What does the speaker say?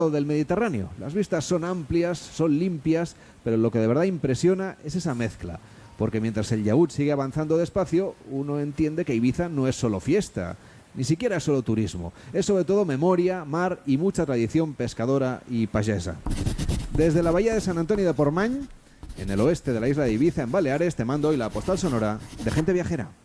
del Mediterráneo. Las vistas son amplias, son limpias, pero lo que de verdad impresiona es esa mezcla. Porque mientras el Yaúd sigue avanzando despacio, uno entiende que Ibiza no es solo fiesta, ni siquiera es solo turismo. Es sobre todo memoria, mar y mucha tradición pescadora y payesa. Desde la bahía de San Antonio de Portmany, en el oeste de la isla de Ibiza, en Baleares, te mando hoy la postal sonora de Gente Viajera.